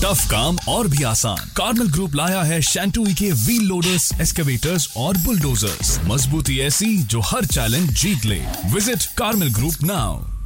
Tough काम और भी आसान। कार्मेल ग्रुप लाया है शैंटूई के व्हील लोडर्स, एक्सकेवेटर्स और बुलडोजर्स। मजबूती ऐसी जो हर चैलेंज जीत ले। Visit Carmel group now.